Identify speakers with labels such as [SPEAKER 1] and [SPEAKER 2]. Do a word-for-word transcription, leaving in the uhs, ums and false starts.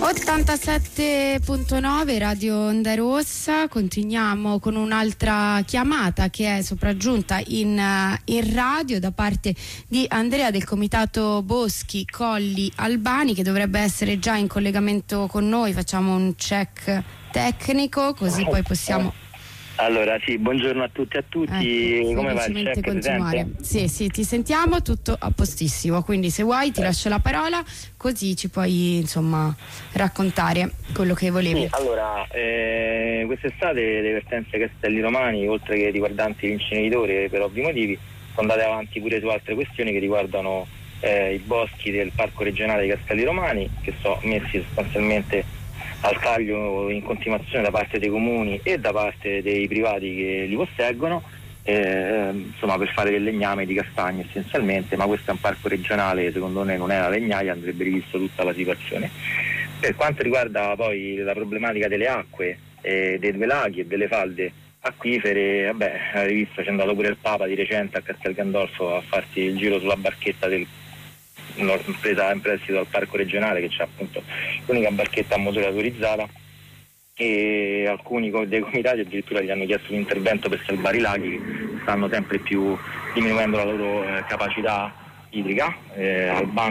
[SPEAKER 1] ottantasette virgola nove Radio Onda Rossa. Continuiamo con un'altra chiamata che è sopraggiunta in, in radio da parte di Andrea del Comitato Boschi Colli Albani, che dovrebbe essere già in collegamento con noi. Facciamo un check tecnico così poi possiamo...
[SPEAKER 2] Allora sì, buongiorno a tutti e a tutti,
[SPEAKER 1] ecco,
[SPEAKER 2] come va il check?
[SPEAKER 1] continuare. Sì, sì, ti sentiamo, tutto a postissimo, quindi se vuoi ti eh. lascio la parola così ci puoi insomma raccontare quello che volevi.
[SPEAKER 2] Sì, allora, eh, quest'estate le vertenze Castelli Romani, oltre che riguardanti l'inceneritore per ovvi motivi, sono andate avanti pure su altre questioni che riguardano eh, i boschi del Parco Regionale dei Castelli Romani, che sono messi sostanzialmente al taglio in continuazione da parte dei comuni e da parte dei privati che li posseggono, eh, insomma per fare del legname di castagne essenzialmente, ma questo è un parco regionale, secondo me non è la legnaia, andrebbe rivisto tutta la situazione. Per quanto riguarda poi la problematica delle acque, eh, dei due laghi e delle falde acquifere, vabbè, hai visto, c'è andato pure il Papa di recente a Castel Gandolfo a farsi il giro sulla barchetta del presa in prestito dal parco regionale, che c'è appunto l'unica barchetta a motore autorizzata, e alcuni dei comitati addirittura gli hanno chiesto un intervento per salvare i laghi che stanno sempre più diminuendo la loro eh, capacità idrica. eh, al bando